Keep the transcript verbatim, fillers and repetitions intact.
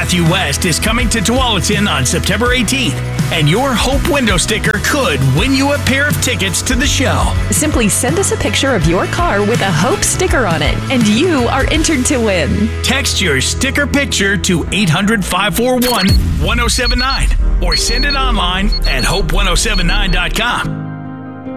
Matthew West is coming to Tualatin on September eighteenth, and your Hope window sticker could win you a pair of tickets to the show. Simply send us a picture of your car with a Hope sticker on it, and you are entered to win. Text your sticker picture to eight hundred, five four one, one oh seven nine or send it online at hope ten seventy-nine dot com.